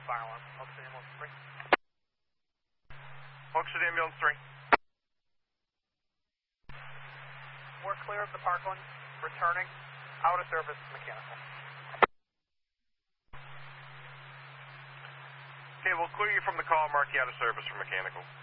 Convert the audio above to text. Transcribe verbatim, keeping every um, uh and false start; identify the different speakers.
Speaker 1: Fire alarm. Oxford Ambulance three.
Speaker 2: Oxford Ambulance three.
Speaker 1: We're clear of the Parkland. Returning. Out of service, mechanical.
Speaker 2: Okay, we'll clear you from the call, mark you out of service for mechanical.